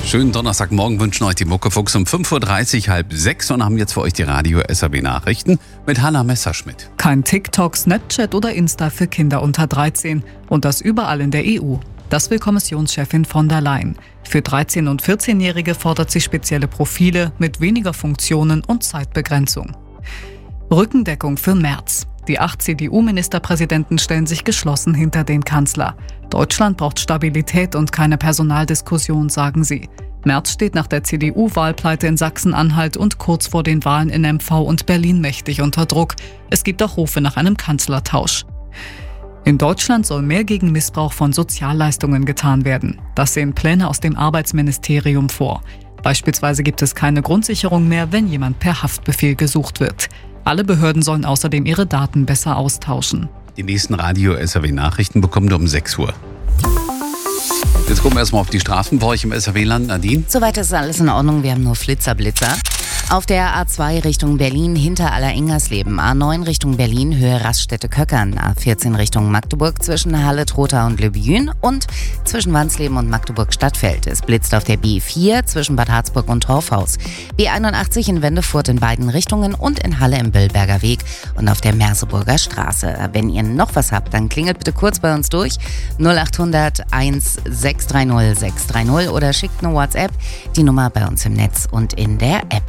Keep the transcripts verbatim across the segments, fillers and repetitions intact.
Schönen Donnerstagmorgen wünschen euch die Muckefuchs um fünf Uhr dreißig, halb sechs und haben jetzt für euch die Radio-S R B-Nachrichten mit Hanna Messerschmidt. Kein TikTok, Snapchat oder Insta für Kinder unter dreizehn und das überall in der E U. Das will Kommissionschefin von der Leyen. Für dreizehn- und vierzehnjährige fordert sie spezielle Profile mit weniger Funktionen und Zeitbegrenzung. Rückendeckung für Merz. Die acht C D U-Ministerpräsidenten stellen sich geschlossen hinter den Kanzler. Deutschland braucht Stabilität und keine Personaldiskussion, sagen sie. Merz steht nach der C D U-Wahlpleite in Sachsen-Anhalt und kurz vor den Wahlen in M V und Berlin mächtig unter Druck. Es gibt auch Rufe nach einem Kanzlertausch. In Deutschland soll mehr gegen Missbrauch von Sozialleistungen getan werden. Das sehen Pläne aus dem Arbeitsministerium vor. Beispielsweise gibt es keine Grundsicherung mehr, wenn jemand per Haftbefehl gesucht wird. Alle Behörden sollen außerdem ihre Daten besser austauschen. Die nächsten Radio-S R W-Nachrichten bekommt ihr um sechs Uhr. Jetzt gucken wir erstmal auf die Straßen bei euch im S R W-Land. Nadine? Soweit ist alles in Ordnung, wir haben nur Flitzer, Blitzer. Auf der A zwei Richtung Berlin hinter Allerengersleben, A neun Richtung Berlin Höhe Raststätte-Köckern, A vierzehn Richtung Magdeburg zwischen Halle, Trotha und Le Biyun und zwischen Wansleben und Magdeburg-Stadtfeld. Es blitzt auf der B vier zwischen Bad Harzburg und Torfhaus, B einundachtzig in Wendefurt in beiden Richtungen und in Halle im Böllberger Weg und auf der Merseburger Straße. Wenn ihr noch was habt, dann klingelt bitte kurz bei uns durch null acht hundert eins sechs drei null sechs drei null oder schickt eine WhatsApp, die Nummer bei uns im Netz und in der App.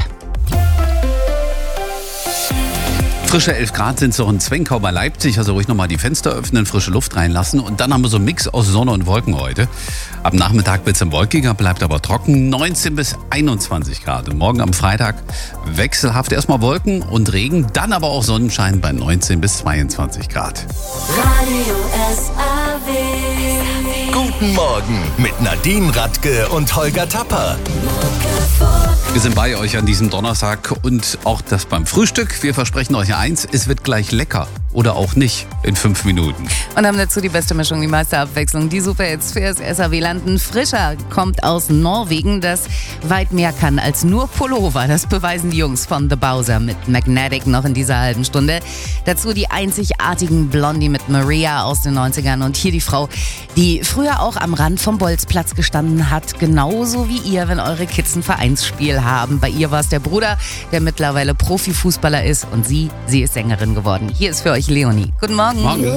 Frische elf Grad sind es auch in Zwenkau bei Leipzig, also ruhig nochmal die Fenster öffnen, frische Luft reinlassen und dann haben wir so einen Mix aus Sonne und Wolken heute. Am Nachmittag wird es dann wolkiger, bleibt aber trocken, neunzehn bis einundzwanzig Grad. Und morgen am Freitag wechselhaft erstmal Wolken und Regen, dann aber auch Sonnenschein bei neunzehn bis zweiundzwanzig Grad. Radio S R W. Guten Morgen mit Nadine Radke und Holger Tapper. Wir sind bei euch an diesem Donnerstag und auch das beim Frühstück. Wir versprechen euch eins, es wird gleich lecker oder auch nicht in fünf Minuten. Und haben dazu die beste Mischung, die meiste Abwechslung. Die super jetzt für das S R W-Land. Ein Frischer kommt aus Norwegen, das weit mehr kann als nur Pullover. Das beweisen die Jungs von The Bowser mit Magnetic noch in dieser halben Stunde. Dazu die einzigartigen Blondie mit Maria aus den neunzigern. Und hier die Frau, die früher auch am Rand vom Bolzplatz gestanden hat. Genauso wie ihr, wenn eure Kids ein Vereinsspiel haben. Bei ihr war es der Bruder, der mittlerweile Profifußballer ist. Und sie, sie ist Sängerin geworden. Hier ist für euch Leonie. Guten Morgen. Morgen.